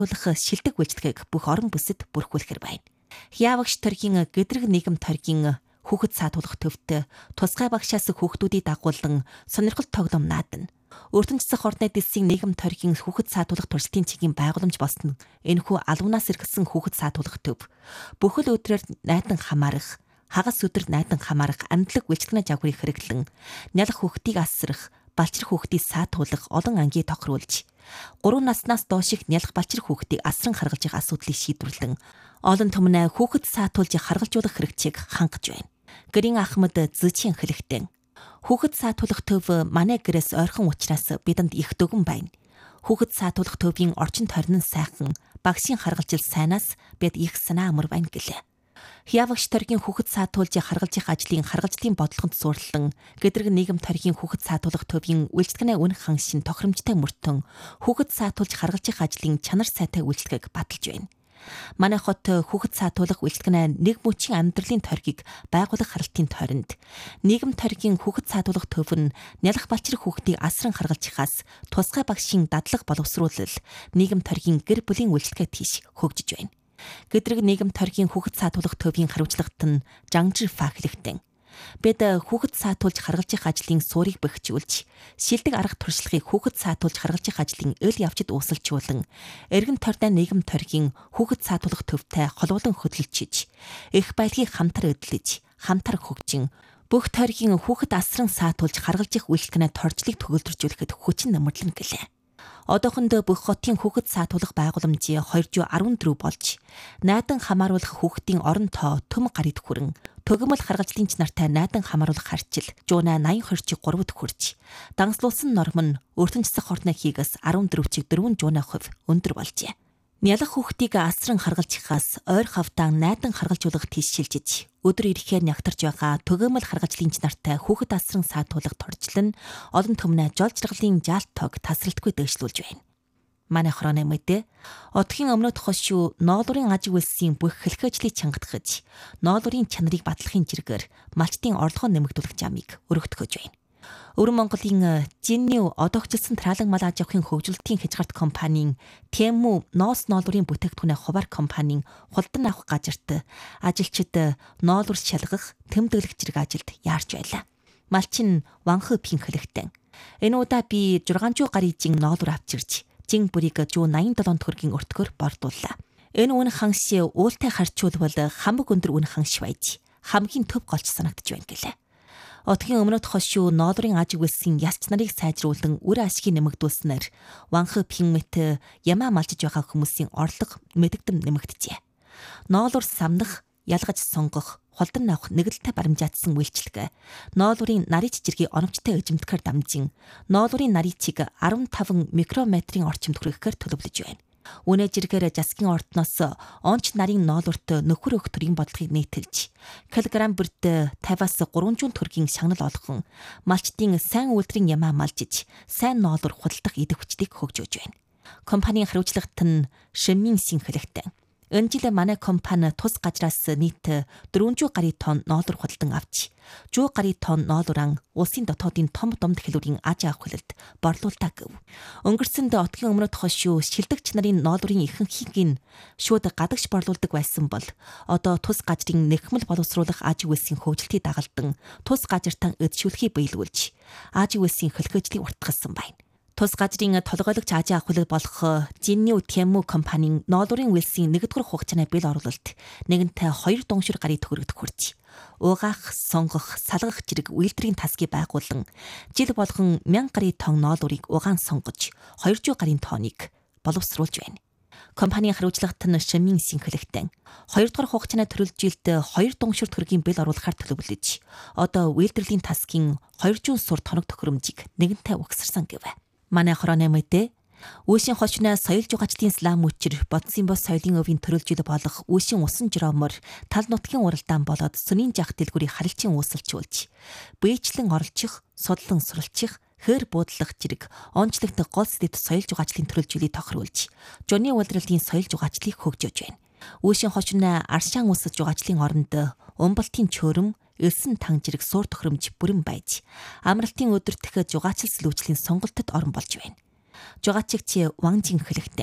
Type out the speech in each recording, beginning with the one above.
шилдэг үйлчлэгийг бүх орон бүсэд бүрхүүлэхэр байна. Хявагш төргийн гэдрэг нийгэм төргийн хүүхэд саатуулах төвд тусгай багшаас хүүхдүүдийг дагуулan сонирхол тоглоом наадна. Өртөнцөх орны дэсийн нийгэм төргийн хүүхэд саатуулах туршилтын чигийн байгууламж болсон энэхүү алуунаас иргэсэн хүүхэд саатуулах төв бүхэл өдрөөр найдан хамаарах, хагас өдөр найдан хамаарах амьдлаг үйлчлэгнэ жагварыг хэрэглэн нялх хүүхдийг асрах, балчир хүүхдийг саатуулах олон ангийн тохируулж 3 наснаас доош их нялх балчир хүүхдийг асран харгалж их асуудлыг шийдвэрлэн олон түмнээ хүүхэд саатуулж харгалжуулах хэрэгцээг хангаж байна. Гэрийн Ахмад Зэчин хэлэхдээ хүүхэд саатуулах төв манай гэрээс ойрхон учраас бидэнд их дөгөн байна. Хүүхэд саатуулах төвийн орчин тойрон нь сайхан, багшийн харгалжил сайнаас бид их санаа амар байна гэлээ. Хявагш төргийн хүүхэд саатуулж харгалж их ажлын харгалжлын бодлогонд суурлан гэдрэг нийгэм төргийн хүүхэд саатуулах төвийн үйлчлэгнээ үнэх ханшин тохиромжтой мөртөн хүүхэд саатуулж харгалж их ажлын чанар сайтай үйлчлэгийг баталж байна. Манай хот хүүхэд саатуулах үйлчлэгнээ нэг мөчийн амьдралын тойргийг байгуулах харалтын тойронд нийгэм төргийн хүүхэд саатуулах төв нь нялх балчир хүүхдийг асран харгалж ихаас тусгай багшийн дадлаг боловсруулал нийгэм төргийн гэр бүлийн үйлчлэгээ тийш хөгжиж байна. Гэдрэг нийгэм төргийн хүүхэд саатуулах төвийн хариуцлагт нь Жангжир Фа хэлэхдээ бид хүүхэд саатуулж харгалж их ажлын суурийг бэхжүүлж, шилдэг арга туршлагыг хүүхэд саатуулж харгалж их ажлын эл явцад uusalжуулан, эргэн тойрны нийгэм төргийн хүүхэд саатуулах төвтэй холуулан хөдөлж, их баялагийг хамтар эдлэж, хамтар хөгжин, бүх тойргийн хүүхэд асран саатуулж харгалж их үйлчлэгнээ торжлыг төгөлдржүүлэхэд хүчин нэмэрлэн гэлээ. Одоохондоо бүх хотын хүүхэд саатуулах байгууламжийн 214 болж, найдан хамааруулах хүүхдийн орон тоо төм гарид хүрэн, төгөмөл харгалжлын нартай найдан хамааруулах харчил жуунаа 80 3-д хүрч, дангслуулсан норм нь өртөнцөх орны хийгээс 14-4 жуунаа хувь өндөр болжээ. Нялх хүүхдийг асран харгалж ихаас ойр хавтаа найдан харгалжуулах тийш шилжиж, өдөр ирэхээр нягтарж байгаа төгөөмөл харгалжлын нартай хүүхэд асран саатуулах торжлон олон түмнээ жол жаргалын жаалт тог тасралтгүй дэвшлүүлж байна. Манай хорооны мэдээ одгийн өмнөд хошуу ноолуурын аж үйлсийн бүх хэлхээжлийг чангатгаж, ноолуурын чанарыг батлахын жиргээр малчтын орлогоо нэмэгдүүлэх замыг өргөтгөж байна. Өвөр Монголын Жиннив одоогчлсон тараалан мал аж ахуйн хөгжүүлэлтийн хязгаарт компанийн Тэмүү ноос ноолуурын бүтээгдэхүүнээ хуваар компанийн хулдан авах газарт ажилчид ноолур шалгах, тэмдэглэх зэрэг ажилд яарч байлаа. Малчин Ванхэ Пин хэлэхдээ энэ удаа би 600 гаруй жин ноолур авчирч, жин бүрийг 187 төгрөгийн өртгөөр борлууллаа. Энэ үн ханш уултай харьцуулбал хамаг өндөр үн ханш байж, хамгийн төв голч санагдж байна гэлээ. Одгийн өмнөд хошуу ноолуурын аж үйлсийн ясч нарыг сайжруулан үр ашгийг нэмэгдүүлснээр Ванхэ Пин мэт ямаа малжиж байгаа хүмүүсийн орлого мэдэгдэм нэмэгдэжээ. Ноолур самнах, ялгаж сонгох, холдон авах нэгдэлтэй баримжаатсан үйлчлэг ноолуурын нарийн жижиргийг оновчтой эзэмдэхээр дамжин ноолуурын нарийн чиг 15 микрометрийн орчимд хүрэхээр төлөвлөж байна. Үнэ жиргээр засгийн ордноос онч нарийн ноолуурт нөхөр өгөх төрийн бодлогыг нийтэлж, килограмм бүрт 50-аас 300 төгрөгийн шагнал олгон, малчтын сайн үйлдвэрийн ямаа малжиж, сайн ноолур худалдах эд хүчлийг хөгжөөж байна. Компанийн хариуцлагт нь Шиммин Син хэлэхдээ энэ жил манай компани тус газраас нийт 400 гаруй тонн ноолур худалдан авч, 100 гаруй тонн ноолуран улсын дотоодын том домд хэлүүрийн аж ахуй хөлөлд борлуулдаг гэв. Өнгөрсөнд отгийн өмнөд хошуу шилдэгч нарын ноолурын ихэнхийг нь шууд гадагш борлуулдаг байсан бол одоо тус газрын нэхмэл боловсруулах аж үйлсийн хөгжилтийг дагалдан тус газартаа эдшүүлэхийг биелүүлж, аж үйлсийн хэлхээжлийг уртгалсан байна. Тус газрын толгойлогч аж ахуйлаг болох Жиннив Тэмүү компанийн ноолуурын үйлсийн 1-р хугацааны бэл оруулалт нэгэнтээ 2 дунгшир гаруй төгрөгт хүрч, угаах, сонгох, салгах зэрэг үйлдвэрийн тасгийг байгуулан жил болгон 1000 гаруй тонн ноолуурыг угаан сонгож 200 гаруй тонныг боловсруулж байна. Компанийн хариуцлагт нь Шиммин Син хэлэхдээ 2-р хугацааны төрөл жилд 2 дунгшир төгрөгийн бэл оруулахаар төлөвлөж, одоо үйлдвэрлэлийн тасгийн 200 сур тоног төхөөрөмжийг нэгэнтээ угсарсан гэв. Манай хорооны мэдээ Үүшийн хошны соёл жугаачлалын слам мөчр бодсон бос соёлын өвийн төрөл жил болох Үүшийн усан жромор тал нутгийн уралдаан болоод сүнийн жах дэлгүүрийг харилцан үүсэлжүүлж, бийчлэн оролцох, судлан суралцах, хэр буудлах зэрэг онцлогт гол сэдэвт соёл жугаачлалын төрөл жилийг тохируулж, жонны улирлын соёл жугаачлалыг хөгжөөж байна. Үүшийн хошны аршаан үүсэж жугаачлалын оронд умбалтын чөөрөм, элсэн тан зэрэг суур тохиромж бүрэн байж, амралтын өдөртөх жугаачил сэлүүчлийн сонголтод орон болж байна. Жугаачигч Ван Жин хэлэхдээ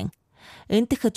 Эндх